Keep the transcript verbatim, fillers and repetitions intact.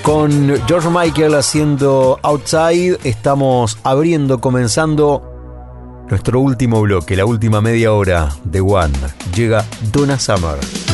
Con George Michael haciendo Outside, estamos abriendo, comenzando nuestro último bloque, la última media hora de One. Llega Donna Summer.